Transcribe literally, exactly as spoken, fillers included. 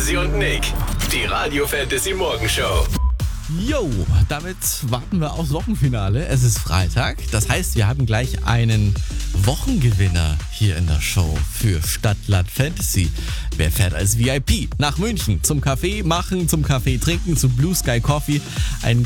Hansi und Nick, die Radio Fantasy Morgenshow. Jo, damit warten wir aufs Wochenfinale. Es ist Freitag, das heißt, wir haben gleich einen Wochengewinner hier in der Show für Stadtland Fantasy. Wer fährt als V I P nach München zum Kaffee machen, zum Kaffee trinken, zum Blue Sky Coffee? Ein